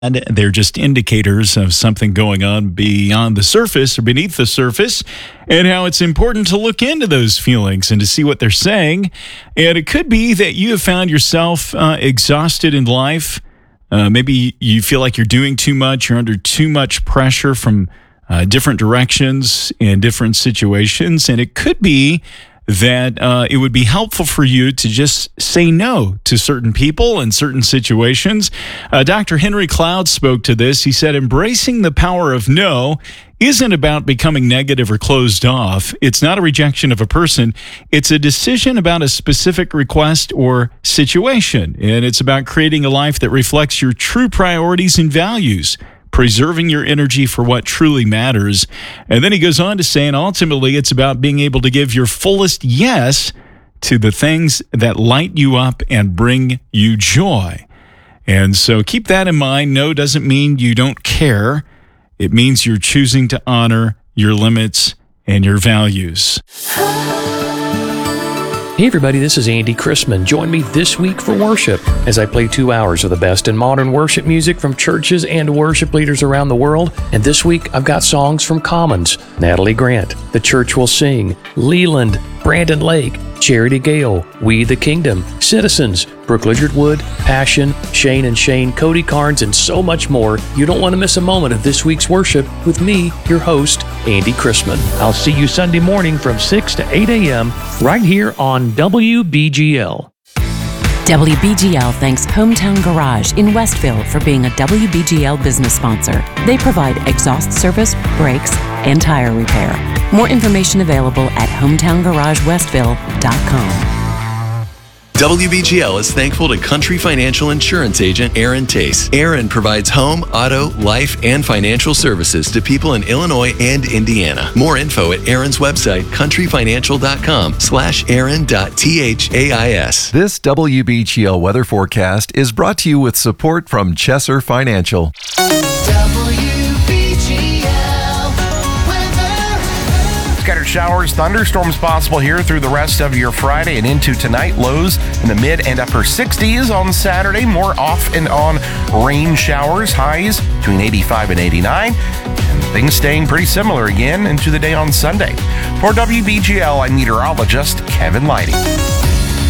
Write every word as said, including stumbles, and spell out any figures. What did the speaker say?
And they're just indicators of something going on beyond the surface or beneath the surface, and how it's important to look into those feelings and to see what they're saying. And it could be that you have found yourself uh, exhausted in life. Uh, maybe you feel like you're doing too much, you're under too much pressure from uh, different directions and different situations. And it could be that uh, it would be helpful for you to just say no to certain people and certain situations. Uh, Doctor Henry Cloud spoke to this. He said, embracing the power of no isn't about becoming negative or closed off. It's not a rejection of a person. It's a decision about a specific request or situation. And it's about creating a life that reflects your true priorities and values, preserving your energy for what truly matters. And then he goes on to say, and ultimately it's about being able to give your fullest yes to the things that light you up and bring you joy. And so keep that in mind. No doesn't mean you don't care. It means you're choosing to honor your limits and your values. Hey everybody, this is Andy Chrisman. Join me this week for worship as I play two hours of the best in modern worship music from churches and worship leaders around the world. And this week I've got songs from Commons, Natalie Grant, The Church Will Sing, Leland, Brandon Lake, Charity Gale, We the Kingdom, Citizens, Brooke Lizard Wood, Passion, Shane and Shane, Cody Carnes, and so much more. You don't want to miss a moment of this week's worship with me, your host, Andy Chrisman. I'll see you Sunday morning from six to eight a.m. right here on W B G L. W B G L thanks Hometown Garage in Westville for being a W B G L business sponsor. They provide exhaust service, brakes, and tire repair. More information available at hometown garage westville dot com. W B G L is thankful to Country Financial Insurance Agent Aaron Tace. Aaron provides home, auto, life, and financial services to people in Illinois and Indiana. More info at Aaron's website, country financial dot com slash aaron dot thais. This W B G L weather forecast is brought to you with support from Chesser Financial. Scattered showers, thunderstorms possible here through the rest of your Friday and into tonight. Lows in the mid and upper sixties on Saturday. More off and on rain showers. Highs between eighty-five and eighty-nine. And things staying pretty similar again into the day on Sunday. For W B G L, I'm meteorologist Kevin Lighty.